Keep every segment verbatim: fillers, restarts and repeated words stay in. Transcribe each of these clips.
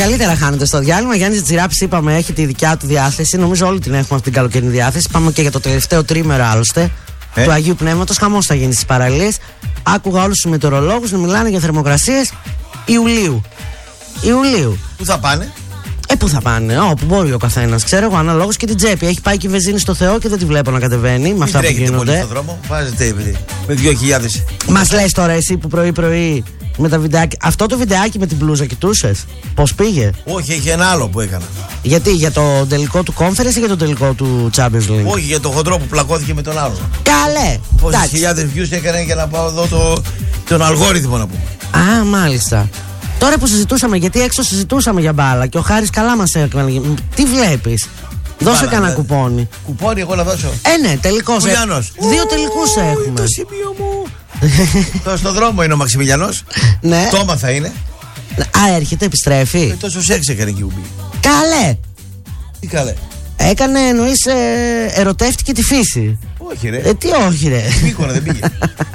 καλύτερα χάνετε στο διάλειμμα. Γιάννης Τζιράπης, είπαμε, έχει τη δικιά του διάθεση. Νομίζω όλοι την έχουμε αυτή την καλοκαιρινή διάθεση. Πάμε και για το τελευταίο τρίμερο άλλωστε. Ε? Του Αγίου Πνεύματος. Χαμός θα γίνει στις παραλίες. Άκουγα όλους τους μετεωρολόγους να μιλάνε για θερμοκρασίες Ιουλίου. Ιουλίου. Πού θα πάνε? Ε, πού θα πάνε, όπου μπορεί ο καθένας. Ξέρω εγώ, αναλόγως και την τσέπη. Έχει πάει και η βενζίνη στο Θεό και δεν τη βλέπω να κατεβαίνει. Με Μην αυτά που γίνονται. Πολύ στον δρόμο, βάζετε με δύο χιλιάδες. Μας λες τώρα εσύ που πρωί-πρωί με τα βιντεάκια. Αυτό το βιντεάκι με την μπλούζα κοιτούσες? Πώς πήγε? Όχι, έχει ένα άλλο που έκανα. Γιατί, για το τελικό του Conference ή για το τελικό του Champions League? Όχι, για το χοντρό που πλακώθηκε με τον άλλο. Καλέ! Πόσες χιλιάδες views έκανε για να πάω εδώ το, τον αλγόριθμο να πούμε. Α, μάλιστα. Τώρα που συζητούσαμε, γιατί έξω συζητούσαμε για μπάλα και ο Χάρης καλά μας έκανε. Τι βλέπεις? Δώσε κανένα δηλαδή. κουπόνι. Κουπόνι, εγώ να δώσω. Ε, ναι, τελικός. Κουλιανός. Δύο τελικούς έχουμε. Το σημείο μου. Τώρα στον δρόμο είναι ο Μαξιμιλιανός. Ναι. Τόμα θα είναι. Α, έρχεται, επιστρέφει. Ε, τόσο σεξ έκανε εκεί που πήγε. Καλέ! Τι καλέ? Έκανε, εννοείς, ε, ερωτεύτηκε τη φύση. Όχι ρε. Ε, τι όχι ρε. Μύκονα δεν πήγε.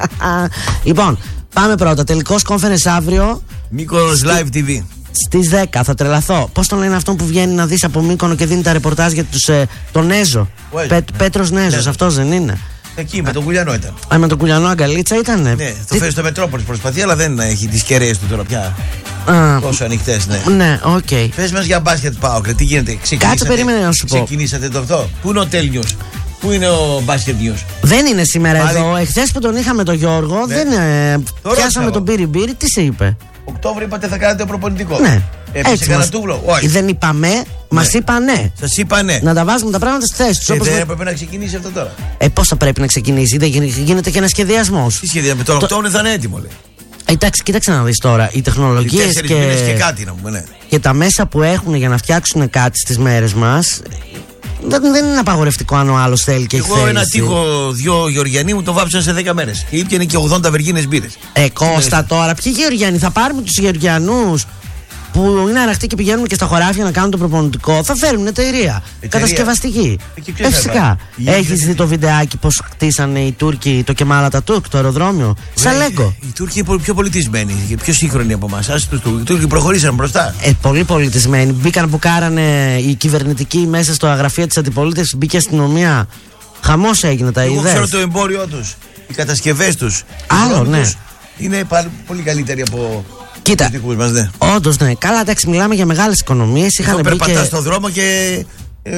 Λοιπόν, πάμε πρώτα. Τελικός Conference αύριο. Μύκονος Live τι βι. Στις δέκα θα τρελαθώ. Πώς τον λένε αυτόν που βγαίνει να δεις από Μύκονο και δίνει τα ρεπορτάζ για τους, ε, τον Νέζο. Πέ, ναι. Πέτρος Νέζος, ναι. Αυτός δεν είναι? Εκεί με τον Κουλιανό ήταν. Α, με τον Κουλιανό αγκαλίτσα ήτανε. Ναι, το φέρει στο Μετρόπολης προσπαθεί, αλλά δεν έχει τις κεραίες του τώρα πια. Α, τόσο ανοιχτές, ναι. Ναι, οκ. Okay. Πες μας για μπάσκετ ΠΑΟΚ, τι γίνεται? Κάτσε, περίμενε να σου πω. Ξεκινήσατε το αυτό. Πού είναι ο Τέλ News? Πού είναι ο Μπάσκετ News? Δεν είναι σήμερα Πάλι... εδώ. Εχθές που τον είχαμε τον Γιώργο, ναι. δεν ε, πιάσαμε τον Μπύρι Μπύρι. Τι σε είπε? Οκτώβριο είπατε θα κάνετε προπονητικό. Ναι. Έπαιξε κανένα τούβλο? Όχι. Δεν είπαμε, ναι. Μας είπα ναι. Σας είπα ναι. Να τα βάζουμε τα πράγματα στη θέση τους. Ε, όπως δεν με... έπρεπε να ξεκινήσει αυτό τώρα? Ε, πώς θα πρέπει να ξεκινήσει? Δεν γίνεται και ένα σχεδιασμός. Τι σχεδιασμό? Τον Οκτώβριο θα είναι έτοιμο, λέει. Εντάξει, κοίταξε να δεις τώρα. Οι τεχνολογίες και... και κάτι να πούμε, ναι. Και τα μέσα που έχουν για να φτιάξουν κάτι στις μέρες μας. Δεν, δεν είναι απαγορευτικό αν ο άλλος θέλει και έχει. Εγώ ένα τείχο, δυο Γεωργιανοί μου το βάψαν σε δέκα μέρες. Και ήπιανε και ογδόντα βεργίνες μπύρες. Ε, Κώστα τώρα, ποιοι Γεωργιανοί? Θα πάρουμε τους Γεωργιανούς που είναι αραχτοί και πηγαίνουν και στα χωράφια να κάνουν το προπονητικό. Θα φέρουν εταιρεία. εταιρεία. Κατασκευαστική. Ε, φυσικά. Έχεις δει το βιντεάκι πως χτίσανε οι Τούρκοι το Κεμάλ Ατατούρκ, το αεροδρόμιο? Σαν Λέγκο. Οι Τούρκοι είναι πιο πολιτισμένοι και πιο σύγχρονοι από εμάς. Οι Τούρκοι προχωρήσαν μπροστά. Ε, πολύ πολιτισμένοι. Μπήκαν που κάρανε οι κυβερνητικοί μέσα στο γραφείο της αντιπολίτευσης. Μπήκε η αστυνομία. Χαμός έγινε, τα είδες? Εγώ ξέρω το εμπόριό τους, οι κατασκευές τους. Άλλο, ναι. Τους είναι πάλι πολύ καλύτεροι από. Κοίτα, μας, ναι. Όντως ναι. Καλά, εντάξει, μιλάμε για μεγάλες οικονομίες. Είχαν περπατά και... στον δρόμο και. Ε,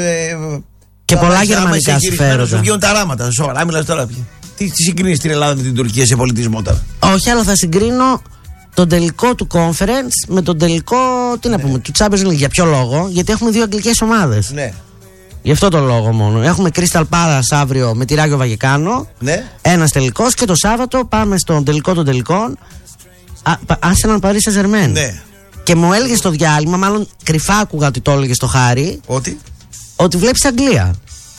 και πολλά γερμανικά συμφέροντα. Σου βγαίνουν τα ράματα. Σοβαρά, μιλάς τώρα. Τι, τι συγκρίνεις την Ελλάδα με την Τουρκία σε πολιτισμό τώρα? Όχι, αλλά θα συγκρίνω τον τελικό του Conference με τον τελικό. Τι να ναι. πούμε, του Champions League. Για ποιο λόγο? Γιατί έχουμε δύο αγγλικές ομάδες. Ναι. Γι' αυτό το λόγο μόνο. Έχουμε Crystal Palace αύριο με τη Ράγιο Βαγεκάνο. Ναι. Ένας τελικός και το Σάββατο πάμε στον τελικό των τελικών. Arsenal Paris Saint-Germain. Ναι. Και μου έλεγε στο διάλειμμα, μάλλον κρυφά άκουγα ότι το έλεγε στο Χάρη. Ότι? Ότι βλέπεις Αγγλία.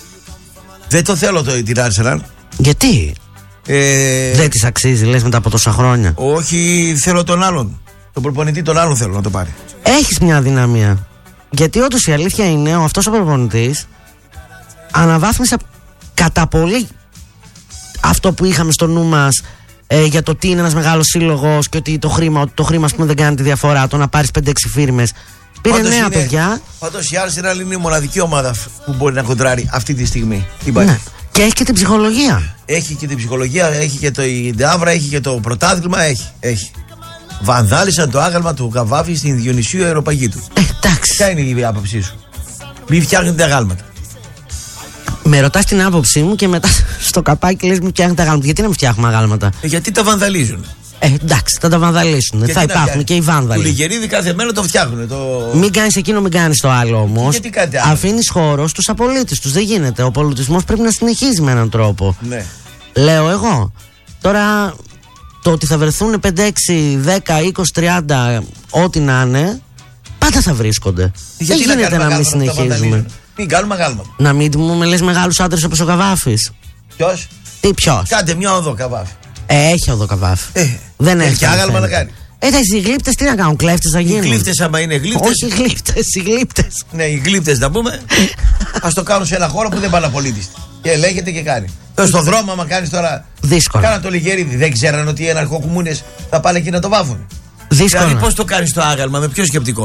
Δεν το θέλω το, την Arsenal. Γιατί? Ε... Δεν της αξίζει, λες, μετά από τόσα χρόνια? Όχι, θέλω τον άλλον. Τον προπονητή τον άλλον θέλω να το πάρει. Έχεις μια αδυναμία. Γιατί όντως η αλήθεια είναι, ο αυτός ο προπονητής αναβάθμισε κατά πολύ αυτό που είχαμε στο νου μας. Ε, για το τι είναι ένας μεγάλος σύλλογος και ότι το χρήμα, το χρήμα ας πούμε, δεν κάνει τη διαφορά. Το να πάρεις πέντε έξι φίρμες. Πήρε πάντως νέα είναι, παιδιά. Πάντως η Arsenal είναι η μοναδική ομάδα που μπορεί να κοντράρει αυτή τη στιγμή. Ναι. Και έχει και την ψυχολογία. Έχει και την ψυχολογία, έχει και το Ιντεάβρα, έχει και το πρωτάθλημα. Έχει, έχει. Βανδάλισαν το άγαλμα του Καβάφη στην Διονυσίου Αεροπαγήτου. Ε, εντάξει. Ποια είναι η άποψή σου? Μην φτιάχνετε αγάλματα. Με ρωτάς την άποψή μου και μετά στο καπάκι λες μην φτιάχνετε αγάλματα. Γιατί να μην φτιάχνουμε αγάλματα? Ε, γιατί τα βανδαλίζουν. Ε, εντάξει, θα τα βανδαλίσουν. Θα υπάρχουν και οι βάνδαλοι. Του Λιγερίδη κάθε μέρα το φτιάχνουν. Το... Μην κάνεις εκείνο, μην κάνεις το άλλο όμως. Γιατί κάτι άλλο? Αφήνεις χώρο στους απολύτες τους. Δεν γίνεται. Ο πολιτισμός πρέπει να συνεχίζει με έναν τρόπο. Ναι. Λέω εγώ. Τώρα το ότι θα βρεθούν πέντε, έξι, δέκα, είκοσι, τριάντα, ό,τι να είναι, πάντα θα βρίσκονται. Γιατί δεν γίνεται να, να μην συνεχίζουμε. Μην κάνουμε αγάλματα. Να μην μου λες μεγάλους άντρες όπως ο Καβάφης. Ποιος? Τι ποιος? Κάντε μια οδό Καβάφη. Ε, έχει οδό Καβάφη. Ε, δεν έχει. Και άγαλμα να κάνει. Ε, οι γλύπτες τι να κάνουν, κλέφτες θα γίνουν. Οι γλύπτες, άμα είναι γλύπτες. Όχι οι γλύπτες, οι γλύπτες. Ναι, οι γλύπτες να πούμε. Ας το κάνουν σε ένα χώρο που δεν πάνε απολύτης. Και ελέγχεται και κάνει. Τώρα στον δρόμο, άμα κάνει τώρα. Δύσκολα. Κάνα το Λιγερίδη. Δεν ξέραν ότι οι αναρχοκουμούνες θα πάνε εκεί να το βάφουν. Δύσκολα. Δηλαδή, πώς το κάνει το άγαλμα, με ποιο σκεπτικό?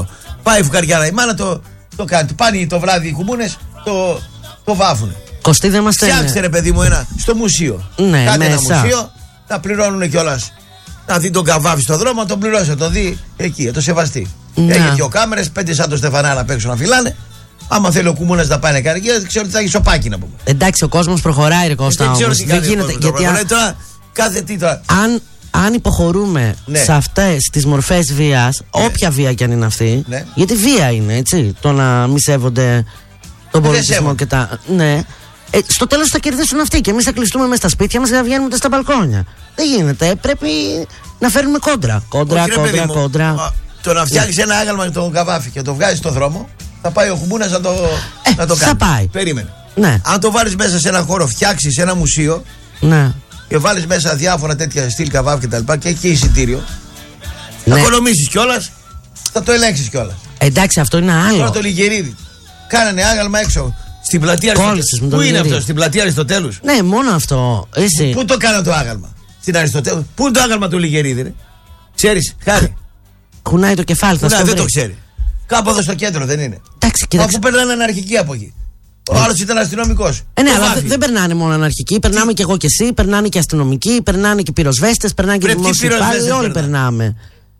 Πάει φουκαριάρα η μάνα, το, το κάνει. Πάνε το βράδυ οι κουμούνες, το, το βάφουνε. Κωστή δεν είμαστε. Φτιάξτε ρε παιδί μου ένα στο μουσείο. Ναι, Κάντε μέσα. ένα μουσείο, τα πληρώνουν κιόλας. Να δει τον καβάφι στο δρόμο, να τον πληρώσει, να τον δει εκεί, να το σεβαστεί. Ναι. Έχει δύο κάμερες, πέντε σαν το Στεφανάρα απ' έξω να φυλάνε. Άμα θέλει ο κουμούνας να πάει να κάνει εκεί, δεν ξέρω τι θα έχει σοπάκι να πούμε. Εντάξει, ο κόσμος προχωράει, ρε Κώστα. Δεν ξέρω Όμως. τι Δεν κάνει. γίνεται. Γιατί αν, τώρα, κάθε τι τώρα. αν, αν υποχωρούμε Ναι. σε αυτές τις μορφές βίας, Ναι. όποια βία κι αν είναι αυτή, Ναι. γιατί βία είναι, έτσι, το να μη σέβονται τον πολιτισμό σέβονται. και τα. Ναι. Ε, στο τέλος θα κερδίσουν αυτοί και εμείς θα κλειστούμε μέσα στα σπίτια μας και θα βγαίνουμε ούτε στα μπαλκόνια. Δεν γίνεται. Πρέπει να φέρουμε κόντρα. Κόντρα, Όχι, ρε παιδί κόντρα, μου, κόντρα. α, Το να φτιάξει ένα άγαλμα με τον καβάφι και το βγάζει στον δρόμο, θα πάει ο κουμπούνας να το, Ε, να το θα κάνει. πάει. Περίμενε. Ναι, Αν το βάλει μέσα σε ένα χώρο, φτιάξει ένα μουσείο ναι. και βάλει μέσα διάφορα τέτοια στυλ καβάφι κτλ. Και, και έχει και εισιτήριο. Ναι. Θα οικονομήσει κιόλα, θα το ελέγξει κιόλα. Εντάξει, αυτό είναι άλλο. Τώρα το Λιγερίδι. Κάνανε άγαλμα έξω. Στην πλατεία Κόλλησες Αριστοτέλους. με το Πού είναι Λιγερίδι. αυτό, στην πλατεία Αριστοτέλου. Ναι, μόνο αυτό. Εσύ. Πού το κάνα το άγαλμα. Στην Αριστοτέλου. Πού είναι το άγαλμα του Λιγερίδι, ρε. Ξέρει, χάρη. Κουνάει το κεφάλι, θα Να, στο δεν βρει. το ξέρει. Κάπου εδώ στο κέντρο δεν είναι. Εντάξει, κοίταξε. Αφού περνάνε αναρχικοί από εκεί. Ο άλλο ήταν αστυνομικό. Ε, ναι, αλλά δεν- δεν περνάνε μόνο αναρχικοί. Περνάμε και εγώ και εσύ, περνάνε και αστυνομικοί, περνάνε και πυροσβέστες, περνάνε και Πρέπει δημόσιοι πυροσβέστες υπάλληλοι. Όλοι περνάνε. περνάμε.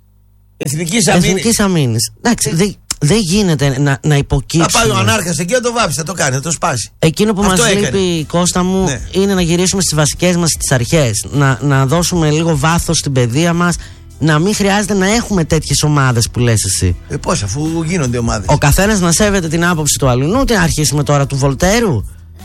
Εθνική αμήνη. Εθνική αμήνη. Εντάξει, δεν δεν γίνεται να, να Θα πάει ο υποκύψουμε. ανάρχα εκεί να το βάψει, θα το κάνει, θα το σπάσει. Εκείνο που Αυτό μας έκανε. λείπει, Κώστα μου, Ναι. είναι να γυρίσουμε στις βασικές μας τις αρχές. Να, να δώσουμε λίγο βάθος στην παιδεία μας. Να μην χρειάζεται να έχουμε τέτοιες ομάδες που λες εσύ. Ε, πώς, αφού γίνονται ομάδες. Ο καθένας να σέβεται την άποψη του αλλού. Τι να αρχίσουμε τώρα του Βολτέρου.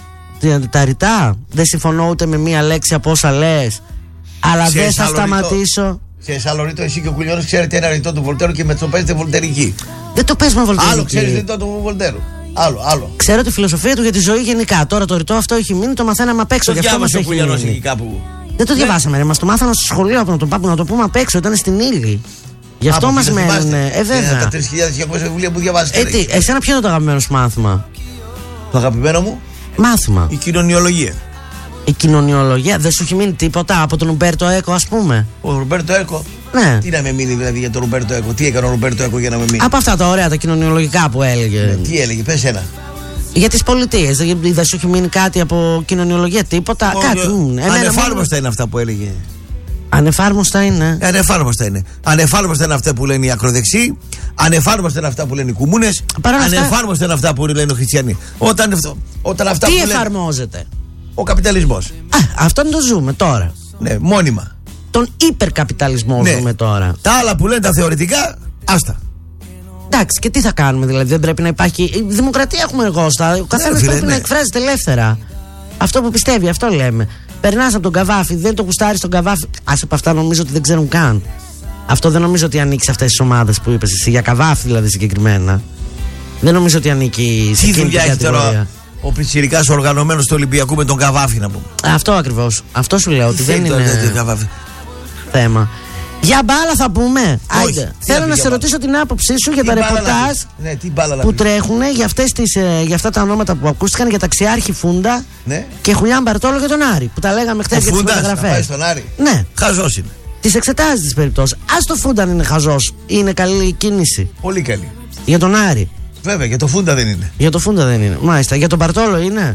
Τι- Τα ρητά. Δεν συμφωνώ ούτε με μία λέξη από όσα λες. Αλλά Σε δεν θα άλλο ρητό. σταματήσω. Σε άλλο ρητό, εσύ και ο Κουλιώνος ξέρετε ένα ρητό του Βολτέρου και με το παίζετε βολτερική. Δεν το πες με Βολτέρου. Άλλο ξέρει ρητό του Βολτέρου. Άλλο, άλλο. Ξέρω τη φιλοσοφία του για τη ζωή γενικά. Τώρα το ρητό αυτό έχει μείνει, το μαθαίναμε απ' έξω. Το Γι' αυτό μας διάβασε ο έχει Κουλιώνος εκεί μείνει. κάπου. Δεν το διαβάσαμε, ρε. Μας το μάθανε στο σχολείο από να το, πάμε, να το πούμε απ' έξω. Ήταν στην ύλη. Γι' αυτό Από μας εκεί το μένουν. θυμάστε. Ε, βέβαια. Τα τρεις χιλιάδες διακόσια βιβλία που διαβάζετε. Ε, τι, εσένα ποιο είναι το αγαπημένο σου μάθημα? Το αγαπημένο μου, Μάθημα. η κοινωνιολογία. Η κοινωνιολογία. Δεν σου έχει μείνει τίποτα από τον Ουμπέρτο Έκο, ας πούμε? Ο Ρομπέρτο Έκο. Ναι. Τι να με μείνει δηλαδή για τον Ρομπέρτο Έκο, τι έκανε ο Ρομπέρτο Έκο για να με μείνει. Από αυτά τα ωραία, τα κοινωνιολογικά που έλεγε. Τι έλεγε, πες ένα. Για τις πολιτείες. Δεν δεν σου έχει μείνει κάτι από κοινωνιολογία, τίποτα? Κάτι. μ, εμένα Ανεφάρμοστα μόνο- είναι αυτά που έλεγε. Ανεφάρμοστα είναι. Ανεφάρμοστα είναι. Ανεφάρμοστα είναι αυτά που λένε οι ακροδεξιοί. Ανεφάρμοστα είναι αυτά που λένε οι κομμούνες. Παρά αυτά- Ανεφάρμοστα είναι αυτά που λένε οι χριστιανοί. Όταν, αυτό- όταν αυτά Τι που λένε. εφαρμόζεται? Ο καπιταλισμός. Α, αυτόν το ζούμε τώρα. Ναι, μόνιμα. Τον υπερκαπιταλισμό Ναι. ζούμε τώρα. Τα άλλα που λένε τα θεωρητικά, άστα. Εντάξει, και τι θα κάνουμε δηλαδή? Δεν πρέπει να υπάρχει. Η δημοκρατία έχουμε εργόστα. Ο καθένα φίλε, πρέπει ναι. να εκφράζεται ελεύθερα. Αυτό που πιστεύει, αυτό λέμε. Περνά από τον καβάφι, δεν το γουστάρει τον καβάφι. Α, από αυτά νομίζω ότι δεν ξέρουν καν. Αυτό δεν νομίζω ότι ανήκει σε αυτές τις ομάδες που είπες εσύ. Για καβάφι δηλαδή συγκεκριμένα. Δεν νομίζω ότι ανήκει σε Τι εκείνη την δουλειά έχει τώρα κατηγορία. ο πιτσιρικάς οργανωμένος του Ολυμπιακού με τον καβάφι να πούμε. Αυτό ακριβώς. Αυτό σου λέω ότι Τι δεν θέλει τώρα, είναι τον καβάφι. θέμα. Για μπάλα θα πούμε. Όχι, Άιντε. τι Θέλω να να πει σε για ρωτήσω την άποψή σου για Τι τα μπάλα να ρεπορτάζ πεις. Ναι, τι μπάλα να που πεις. τρέχουν για, αυτές τις, ε, για αυτά τα ονόματα που ακούστηκαν για ταξιάρχη Φούντα Ναι. και Χουλιάν Μπαρτόλο για τον Άρη. Που τα λέγαμε χθε Ο για τις Φούντας να πάει φωτογραφίες. στον Άρη. Ναι, Χαζός είναι. τις εξετάζει τις περιπτώσεις. Ας το Φούντα αν είναι χαζός, είναι καλή κίνηση. Πολύ καλή. Για τον Άρη. Βέβαια, για το Φούντα δεν είναι. Για τον Φούντα δεν είναι. Μάλιστα. Για τον Μπαρτόλο είναι.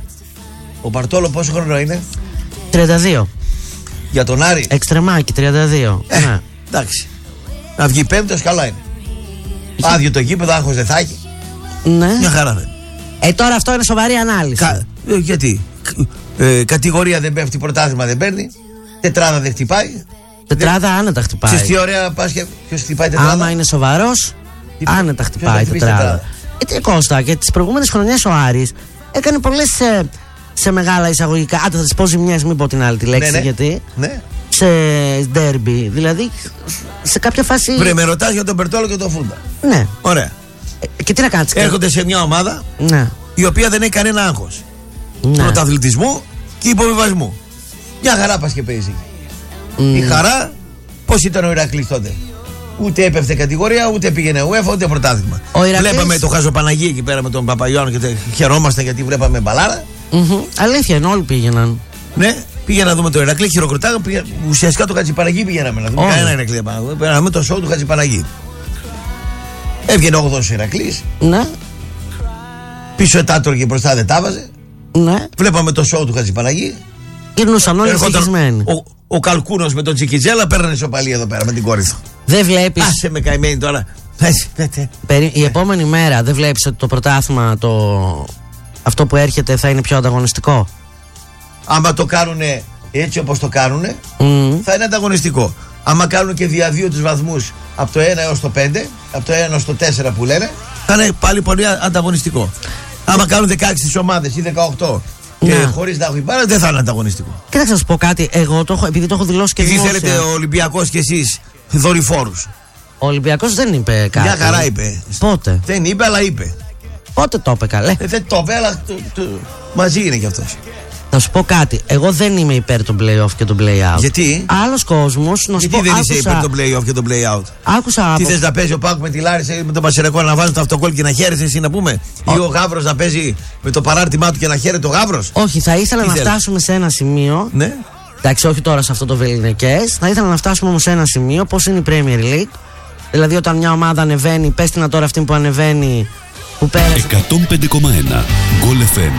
Ο Παρτόλο πόσο χρόνο είναι? τριάντα δύο. Για τον Άρη. Εξτρεμάκι τριάντα δύο. Ε, Ναι. εντάξει. Να βγει πέμπτος καλά είναι. Άδειο το γήπεδο, άγχος δεν θα έχει. Ναι. Μια χαρά δεν. Ε, τώρα αυτό είναι σοβαρή ανάλυση. Κα... ε, γιατί. Ε, κατηγορία δεν πέφτει, πρωτάθλημα δεν παίρνει. Τετράδα δεν χτυπάει. Τετράδα άνετα χτυπάει. Ξέρεις τι ωραία πας και ποιος χτυπάει τετράδα. Άμα είναι σοβαρό, Τι- άνετα ποιος χτυπάει θα η χτυπήσει τετράδα. τετράδα? Ε, τι Κώστα, και τις προηγούμενες χρονιές ο Άρης έκανε πολλές σε, σε μεγάλα εισαγωγικά. Άντε θα τις πω ζημιές, μην πω την άλλη τη λέξη Ναι, ναι. γιατί. Ναι. Σε ντέρμπι, δηλαδή σε κάποια φάση. Βρε, με ρωτάς για τον Περτόλο και τον Φούντα. Ναι. Ωραία. Ε, και τι να κάνεις. Έρχονται σε μια ομάδα Ναι. η οποία δεν έχει κανένα άγχος. Ναι. Πρωταθλητισμού και υποβιβασμού. Μια χαρά πας και παίζει. Μ, Η χαρά, πώς ήταν ο Ηρακλής τότε. Ούτε έπεφτε κατηγορία, ούτε πήγαινε UEFA, ούτε πρωτάθλημα. Ο Ηρακλής- Βλέπαμε το Χαζοπαναγί εκεί πέρα με τον Παπαγιώνα και τε- χαιρόμασταν γιατί βλέπαμε μπαλάρα. μμμ. Αλήθεια είναι, όλοι πήγαιναν. Ναι, πήγαμε να δούμε το Ηρακλή, χειροκροτάγαμε. Πήγα, ουσιαστικά το Χατζηπαναγί πήγαμε να δούμε. Όλοι. Κανένα Ηρακλή δεν πάμε. Πήγαμε να δούμε το σοου του Χατζηπαναγί. Έβγαινε όγδοος ο Ηρακλής. Ναι. Πίσω ετάτρωγε, μπροστά δεν τα βάζε. Ναι. Βλέπαμε το σοου του Χατζηπαναγή. Γυρνούσαν όλοι ευτυχισμένοι. Ο, ο Καλκούνος με τον Τσικιτζέλα παίρνανε ισοπαλία εδώ πέρα με την κόρη του. Δεν βλέπεις. Άσε με καημένη τώρα. Περι... Η επόμενη μέρα δεν βλέπεις ότι το πρωτάθλημα, το... αυτό που έρχεται θα είναι πιο ανταγωνιστικό? Άμα το κάνουνε έτσι όπως το κάνουνε, mm. θα είναι ανταγωνιστικό. Άμα κάνουν και δια δύο τους βαθμούς από το ένα έως το πέντε, από το ένα έως το τέσσερα που λένε, θα είναι πάλι πολύ ανταγωνιστικό. Άμα κάνουν δεκαέξι τις ομάδες ή δεκαοκτώ και ναι. χωρίς να έχουν πάρα, δεν θα είναι ανταγωνιστικό. Κοίταξε να σου πω κάτι, εγώ το έχω, επειδή το έχω δηλώσει και επειδή δημόσια. θέλετε ο Ολυμπιακός και εσείς δορυφόρους. Ο Ολυμπιακός δεν είπε κάτι. Μια χαρά είπε. Πότε? Δεν είπε, αλλά είπε. Πότε το είπε, καλέ? Ε, δεν το είπε, αλλά το, το, μαζί είναι κι αυτός. Θα σου πω κάτι. Εγώ δεν είμαι υπέρ των play-off και των play-out. Γιατί? Άλλος κόσμος, να σου Γιατί πω, δεν άκουσα... είσαι υπέρ των play-off και των play-out? Άκουσα. Τι από... θες να παίζει ο Πάκου με τη Λάρισα ή με τον Πασερακό να βάζει το αυτοκόλλ και να χαίρεσαι εσύ να πούμε? Ο... Ή ο Γαύρος να παίζει με το παράρτημά του και να χαίρεται ο Γαύρος? Όχι, θα ήθελα Τι να θέλεις? φτάσουμε σε ένα σημείο. Ναι. Εντάξει, όχι τώρα σε αυτό το βεληνικές. Θα ήθελα να φτάσουμε όμως σε ένα σημείο πώς είναι η Premier League. Δηλαδή, όταν μια ομάδα ανεβαίνει, πες την τώρα αυτή που ανεβαίνει, που πέρασε. εκατόν πέντε κόμμα ένα Γκολ εφ εμ.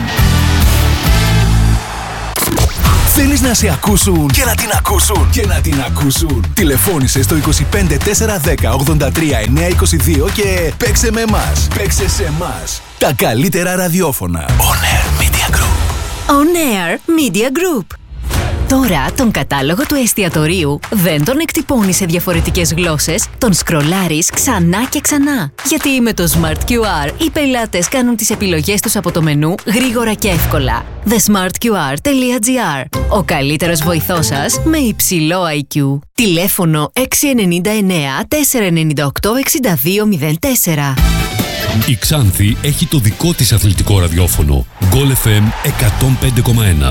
Θέλεις να σε ακούσουν και να την ακούσουν και να την ακούσουν? Τηλεφώνησε στο είκοσι πέντε τέσσερα δέκα ογδόντα τρία εννιακόσια είκοσι δύο και παίξε με εμάς. Παίξε σε εμάς. Τα καλύτερα ραδιόφωνα. On Air Media Group. On Air Media Group. Τώρα τον κατάλογο του εστιατορίου δεν τον εκτυπώνεις σε διαφορετικές γλώσσες, τον σκρολάρεις ξανά και ξανά. Γιατί με το Smart κιου αρ οι πελάτες κάνουν τις επιλογές τους από το μενού γρήγορα και εύκολα. the smart q r dot g r. Ο καλύτερος βοηθός σας με υψηλό άι κιου. Τηλέφωνο έξι εννιά εννιά τέσσερα εννιά οκτώ έξι δύο μηδέν τέσσερα. Η Ξάνθη έχει το δικό της αθλητικό ραδιόφωνο. Γκολ εφ εμ εκατόν πέντε κόμμα ένα.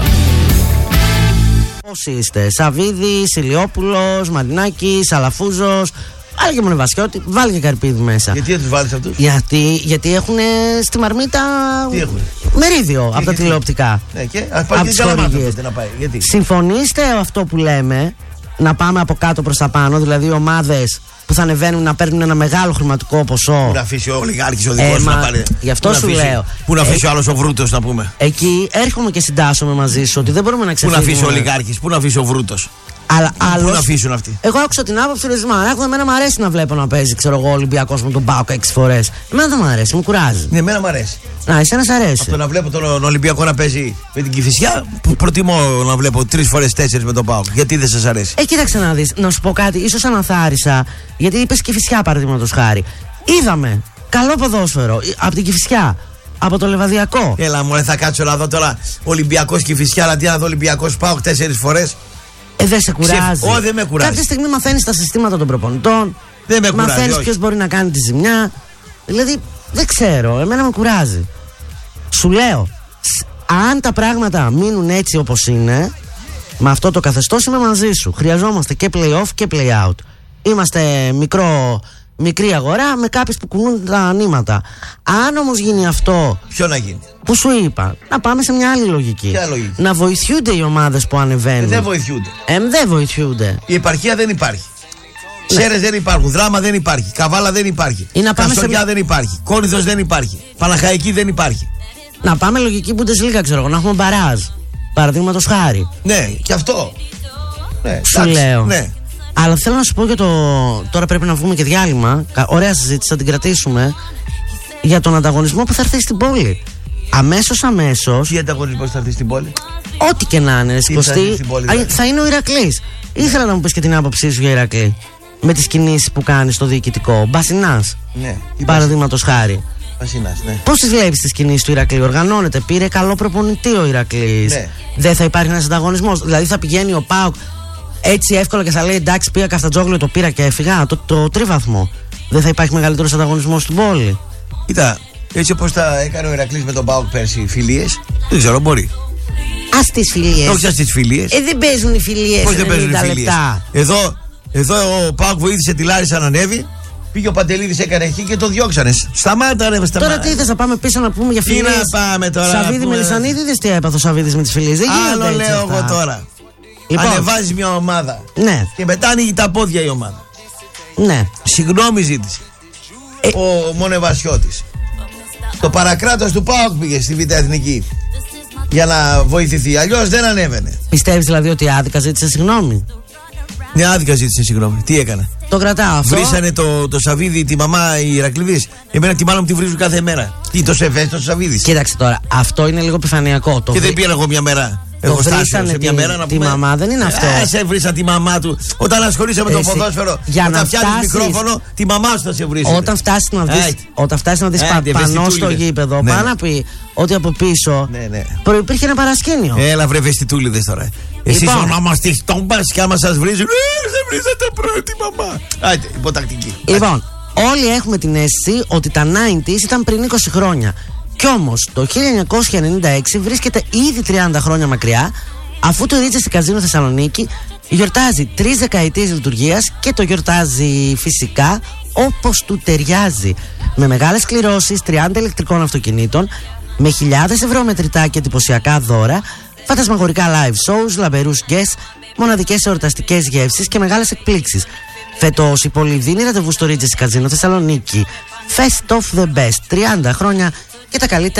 Πώς είστε? Σαββίδης, Ηλιόπουλος, Μαρινάκης, Αλαφούζος. Βάλε και Μονεβασιώτη, βάλε και Καρπίδη μέσα. Γιατί δεν τους βάλεις αυτούς? Γιατί, γιατί έχουν στη μαρμίτα. Τι έχουνε? Μερίδιο από τα γιατί? τηλεοπτικά. Ναι, και ας Από πάει και τις καλά μάθα χορηγίες. να πάει. Γιατί? Συμφωνήστε αυτό που λέμε, να πάμε από κάτω προς τα πάνω, δηλαδή οι ομάδες που θα ανεβαίνουν να παίρνουν ένα μεγάλο χρηματικό ποσό. Που να αφήσει ο Ολιγάρχης ο δικός Ε, σου μα, να πάρει. γι' αυτό Πού να σου αφήσει- λέω. Πού να αφήσει Ε, ο άλλος ο Βρούτος να πούμε? Εκεί έρχομαι και συντάσσομαι μαζί σου ότι δεν μπορούμε να Πού ξεφύγουμε. να αφήσει ο Ολιγάρχης, πού να αφήσει ο Βρούτος? Αλλά άλλος, Πού να αφήσουν αυτοί? Εγώ άκουσα την άποψη του Ρεσμά. Εμένα μου αρέσει να βλέπω να παίζει, ξέρω εγώ, Ολυμπιακός με τον Πάοκ έξι φορές. Εμένα δεν μου αρέσει, μου κουράζει. Ναι, εμένα μου αρέσει. Να, εσένα σ' αρέσει. Από το να βλέπω τον Ολυμπιακό να παίζει με την Κηφισιά, που προτιμώ να βλέπω τρεις φορές τέσσερις με τον ΠΑΟΚ. Γιατί δεν σας αρέσει? Ε, κοίταξε να δεις, να σου πω κάτι, ίσως αναθάρισα, γιατί είπες Κηφισιά παραδείγματος χάρη. Είδαμε καλό ποδόσφαιρο από την Κηφισιά, από το Λεβαδιακό. Έλα μωρέ, θα κάτσω να δω τώρα Ολυμπιακός Κηφισιά, αντί να δω Ολυμπιακός ΠΑΟΚ τέσσερις φορές. Ε, δεν σε κουράζει. Ω, δεν με κουράζει. Κάποια στιγμή μαθαίνεις τα συστήματα των προπονητών. Δεν με κουράζει, Μαθαίνεις όχι. ποιος μπορεί να κάνει τη ζημιά. Δηλαδή, δεν ξέρω, εμένα με κουράζει. Σου λέω, σ- αν τα πράγματα μείνουν έτσι όπως είναι, με αυτό το καθεστώς είμαι μαζί σου. Χρειαζόμαστε και play-off και play-out. Είμαστε μικρό, μικρή αγορά με κάποιους που κουνούν τα νήματα. Αν όμως γίνει αυτό Ποιο να γίνει? που σου είπα, να πάμε σε μια άλλη λογική. Ποια λογική? Να βοηθούνται οι ομάδες που ανεβαίνουν. Ε, δεν βοηθούνται. Ε, δεν βοηθούνται. Η επαρχία δεν υπάρχει. Ξέρες δεν υπάρχουν, δράμα δεν υπάρχει, καβάλα δεν υπάρχει, Ή να πάμε Καστοριά σε- δεν υπάρχει, Κόρινθος δεν υπάρχει, Παναχαϊκή δεν υπάρχει. Να πάμε λογική Bundesliga, ξέρω εγώ, να έχουμε μπαράζ. Παραδείγματος χάρη. Ναι, και αυτό. Ναι, Σου εντάξει, λέω. Ναι. Αλλά θέλω να σου πω για το. Τώρα πρέπει να βγούμε και διάλειμμα. Κα- Ωραία συζήτηση, θα την κρατήσουμε. Για τον ανταγωνισμό που θα έρθει στην πόλη. Αμέσως, αμέσως. Τι ανταγωνισμός θα έρθει στην πόλη? Ό,τι και να είναι, Τι θα έρθει Κωστή, στην πόλη, α, δηλαδή? θα είναι ο Ηρακλής. Ήθελα να μου πεις και την άποψή σου για Ηρακλή. Με τις κινήσεις που κάνει στο διοικητικό. Μπασινάς. Ναι. Τι Παραδείγματος χάρη. Βασινάς, ναι. Πώς τις βλέπεις τις κινήσεις του Ηρακλή? Οργανώνεται, πήρε καλό προπονητή ο Ηρακλής. Ναι. Δεν θα υπάρχει ένας ανταγωνισμός? Δηλαδή θα πηγαίνει ο ΠΑΟΚ έτσι εύκολα και θα λέει εντάξει, πήγα Καφτατζόγλιο, το πήρα και έφυγα. Το, το τρίβαθμο. Δεν θα υπάρχει μεγαλύτερος ανταγωνισμός στην πόλη? Κοίτα, έτσι όπως τα έκανε ο Ηρακλής με τον ΠΑΟΚ πέρσι, φιλίες, δεν ξέρω, μπορεί. Ας τις φιλίες. Όχι στις φιλίες. Ε, δεν παίζουν οι φιλίες. Πώς δεν παίζουν οι ενενήντα φιλίες? λεπτά. Εδώ, εδώ ο ΠΑΟΚ βοήθησε τη Λάρισα να ανέβει. Πήγε ο Παντελίδης, έκανε εκεί και το διώξανε. Σταμάτα, ρε, σταμάτα. Τώρα τι θες, να πάμε πίσω να πούμε για Τι φιλίες? να πάμε τώρα, να Σαββίδη πούμε, Μελισσανίδη, είδες τι έπαθε ο Σαββίδης με τις φιλίες? Δεν Άλλο γίνονται έτσι λέω αυτά. εγώ τώρα. Λοιπόν, Ανεβάζει μια ομάδα. ναι, Και μετά ανοίγει τα πόδια η ομάδα. ναι. Συγγνώμη ζήτησε. Ε... ο Μονεβασιώτης. Το παρακράτος του ΠΑΟΚ πήγε στη Β' Εθνική για να βοηθηθεί. Αλλιώς δεν ανέβαινε. Πιστεύεις δηλαδή ότι άδικα ζήτησε συγγνώμη? Ναι, άδικα ζήτησε συγγνώμη. Τι έκανε? Το κρατάω αυτό. Βρήσανε το, το Σαβίδι, τη μαμά οι Ηρακλήδης. Εμένα τη μάνα μου τη βρίζουν κάθε μέρα. Τι, το Σεφές, το Σαβίδι. Κοίταξε τώρα, αυτό είναι λίγο επιφανειακό. Το και βρή... δεν πήγα εγώ μια μέρα. Το βρήσανε τη, μια μέρα, να τη πούμε, μαμά, δεν είναι αυτό. Ε, σε βρήσα τη μαμά του. Όταν ασχολείσαι με το ποδόσφαιρο, για όταν να φτιάχνεις φτάσεις... μικρόφωνο, τη μαμά σου θα σε βρίσει. Όταν φτάσει να δεις, όταν φτάσεις να δεις ε, πα, πανώ στο γήπεδο, ναι, πάνω ναι. να πει ότι από πίσω ναι, ναι. προϋπήρχε ένα παρασκήνιο. Έλα βρε βεστιτούλιδες τώρα. Εσείς Λοιπόν. ονομαστείς τόμπας και άμα σας βρίζουν, ε, δεν βρίζατε πρώτη μαμά. Άιτε, υποτακτική. Λοιπόν, όλοι έχουμε την αίσθηση ότι τα ενενήντα ήταν πριν είκοσι χρόνια. Κι όμως το χίλια εννιακόσια ενενήντα έξι βρίσκεται ήδη τριάντα χρόνια μακριά, αφού το Regency Casino Θεσσαλονίκη γιορτάζει τρεις δεκαετίες λειτουργίας και το γιορτάζει φυσικά όπως του ταιριάζει. Με μεγάλες κληρώσεις, τριάντα ηλεκτρικών αυτοκινήτων, με χιλιάδες ευρώ μετρητά και εντυπωσιακά δώρα, φαντασμαγορικά live shows, λαμπερούς guests, μοναδικές εορταστικές γεύσεις και μεγάλες εκπλήξεις. Φέτος η πόλη δίνει ραντεβού στο Regency Casino Θεσσαλονίκη. Fest of the best, τριάντα χρόνια και τα καλύτερα.